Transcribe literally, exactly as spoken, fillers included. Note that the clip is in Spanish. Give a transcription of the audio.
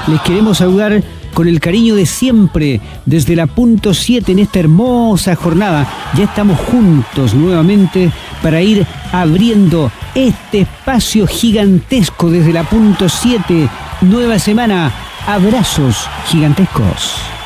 Les queremos saludar con el cariño de siempre desde la punto siete en esta hermosa jornada. Ya estamos juntos nuevamente para ir abriendo este espacio gigantesco desde la punto siete. Nueva semana, abrazos gigantescos.